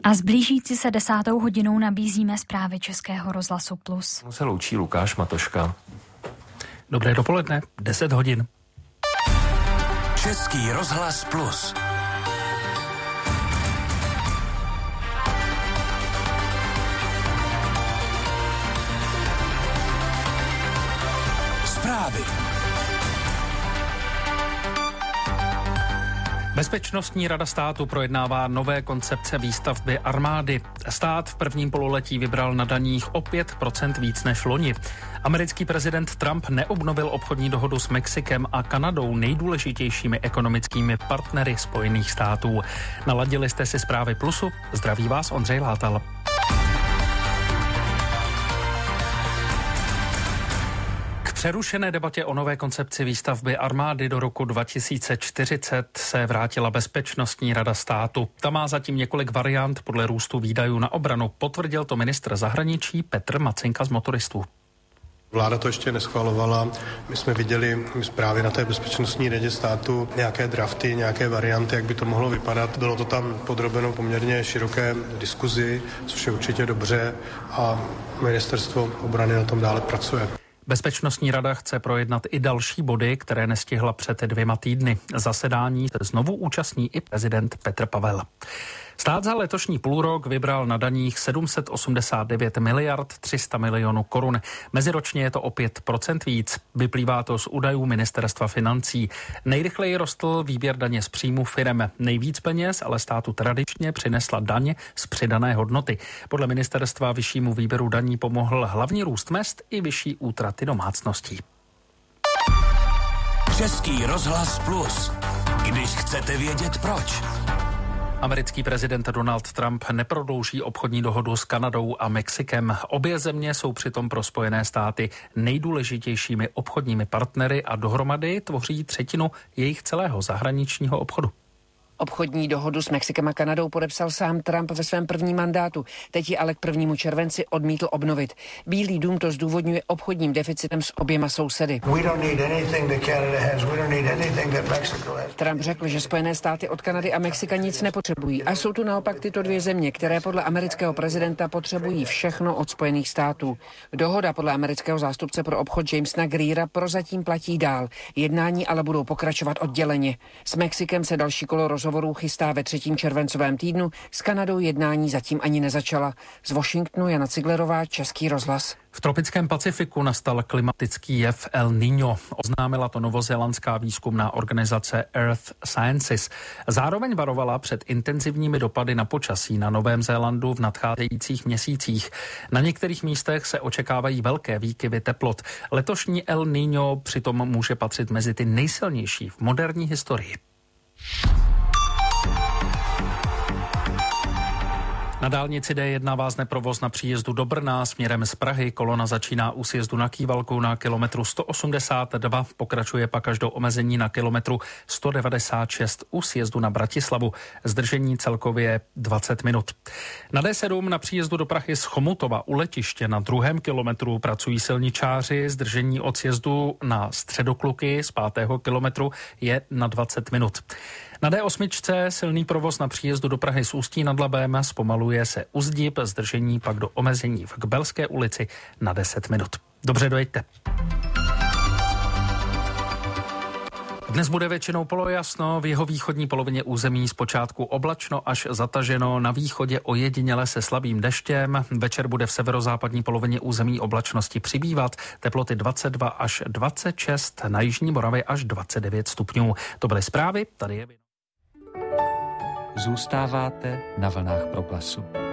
A s blížící se 10. hodinou nabízíme zprávy Českého rozhlasu Plus. Se loučí Lukáš Matoška. Dobré dopoledne, 10 hodin. Český rozhlas Plus. Zprávy. Bezpečnostní rada státu projednává nové koncepce výstavby armády. Stát v prvním pololetí vybral na daních o 5% víc než loni. Americký prezident Trump neobnovil obchodní dohodu s Mexikem a Kanadou, nejdůležitějšími ekonomickými partnery Spojených států. Naladili jste si zprávy Plusu? Zdraví vás Ondřej Látal. V přerušené debatě o nové koncepci výstavby armády do roku 2040 se vrátila Bezpečnostní rada státu. Ta má zatím několik variant podle růstu výdajů na obranu. Potvrdil to ministr zahraničí Petr Macinka z Motoristů. Vláda to ještě neschvalovala. My jsme viděli právě na té Bezpečnostní radě státu nějaké drafty, nějaké varianty, jak by to mohlo vypadat. Bylo to tam podrobeno poměrně široké diskuzi, což je určitě dobře a ministerstvo obrany na tom dále pracuje. Bezpečnostní rada chce projednat i další body, které nestihla před 2 týdny. Zasedání se znovu účastní i prezident Petr Pavel. Stát za letošní půlrok vybral na daních 789 miliard 300 milionů korun. Meziročně je to o 5% víc. Vyplývá to z údajů ministerstva financí. Nejrychleji rostl výběr daně z příjmu firem. Nejvíc peněz ale státu tradičně přinesla daň z přidané hodnoty. Podle ministerstva vyššímu výběru daní pomohl hlavní růst mezd i vyšší útraty domácností. Český rozhlas Plus. Když chcete vědět proč. Americký prezident Donald Trump neprodlouží obchodní dohodu s Kanadou a Mexikem. Obě země jsou přitom pro Spojené státy nejdůležitějšími obchodními partnery a dohromady tvoří 1/3 jejich celého zahraničního obchodu. Obchodní dohodu s Mexikem a Kanadou podepsal sám Trump ve svém prvním mandátu. Teď ji ale k 1. červenci odmítl obnovit. Bílý dům to zdůvodňuje obchodním deficitem s oběma sousedy. Trump řekl, že Spojené státy od Kanady a Mexika nic nepotřebují. A jsou tu naopak tyto 2 země, které podle amerického prezidenta potřebují všechno od Spojených států. Dohoda podle amerického zástupce pro obchod Jamesa Greera prozatím platí dál. Jednání ale budou pokračovat odděleně. S Mexikem se další kolo rozhovorů chystá ve 3. červencovém týdnu, s Kanadou jednání zatím ani nezačala. Z Washingtonu Jana Ciglerová, Český rozhlas. V tropickém Pacifiku nastal klimatický jev El Niño. Oznámila to novozélandská výzkumná organizace Earth Sciences. Zároveň varovala před intenzivními dopady na počasí na Novém Zélandu v nadcházejících měsících. Na některých místech se očekávají velké výkyvy teplot. Letošní El Niño přitom může patřit mezi ty nejsilnější v moderní historii. Na dálnici D1 vázne provoz na příjezdu do Brna směrem z Prahy. Kolona začíná u sjezdu na Kývalku na kilometru 182, pokračuje pak až do omezení na kilometru 196 u sjezdu na Bratislavu. Zdržení celkově 20 minut. Na D7 na příjezdu do Prahy z Chomutova u letiště na 2. kilometru pracují silničáři. Zdržení od sjezdu na Středokluky z 5. kilometru je na 20 minut. Na D8 silný provoz na příjezdu do Prahy z Ústí nad Labem, zpomaluje se u Zdib, zdržení pak do omezení v Kbelské ulici na 10 minut. Dobře, dojeďte. Dnes bude většinou polojasno, v jeho východní polovině území zpočátku oblačno až zataženo, na východě ojediněle se slabým deštěm. Večer bude v severozápadní polovině území oblačnosti přibývat, teploty 22 až 26, na jižní Moravě až 29 stupňů. To byly zprávy, tady je... Zůstáváte na vlnách Proglasu.